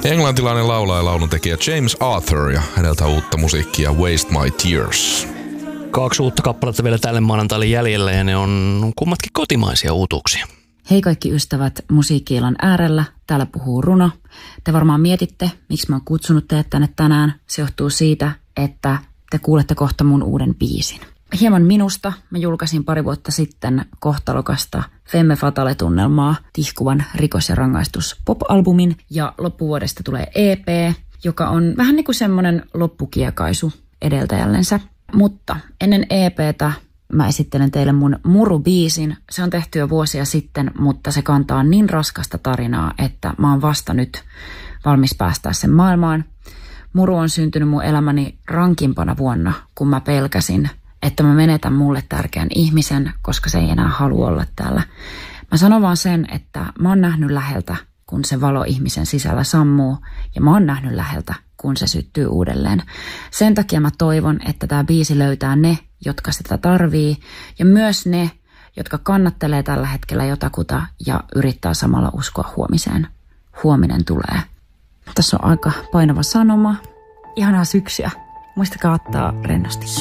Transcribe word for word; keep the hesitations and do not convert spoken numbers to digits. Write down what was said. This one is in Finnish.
Englantilainen laulaja ja lauluntekijä James Arthur ja häneltä uutta musiikkia Waste My Tears. Kaksi uutta kappaletta vielä tälle maanantaille jäljellä ja ne on kummatkin kotimaisia uutuuksia. Hei kaikki ystävät, Musiikki-illan äärellä. Täällä puhuu Runo. Te varmaan mietitte, miksi mä oon kutsunut teidät tänne tänään. Se johtuu siitä, että te kuulette kohta mun uuden biisin. Hieman minusta mä julkaisin pari vuotta sitten kohtalokasta Femme Fatale-tunnelmaa tihkuvan Rikos ja rangaistus pop-albumin. Ja loppuvuodesta tulee E P, joka on vähän niin kuin semmoinen loppukiekaisu edeltäjällensä. Mutta ennen E P:tä mä esittelen teille mun Muru-biisin. Se on tehty jo vuosia sitten, mutta se kantaa niin raskasta tarinaa, että mä oon vasta nyt valmis päästää sen maailmaan. Muru on syntynyt mun elämäni rankimpana vuonna, kun mä pelkäsin, että mä menetän mulle tärkeän ihmisen, koska se ei enää halua olla täällä. Mä sanon vaan sen, että mä oon nähnyt läheltä, kun se valo ihmisen sisällä sammuu, ja mä oon nähnyt läheltä, kun se syttyy uudelleen. Sen takia mä toivon, että tää biisi löytää ne, jotka sitä tarvii, ja myös ne, jotka kannattelee tällä hetkellä jotakuta ja yrittää samalla uskoa huomiseen. Huominen tulee. Tässä on aika painava sanoma. Ihanaa syksyä. Muistakaa ottaa rennosti.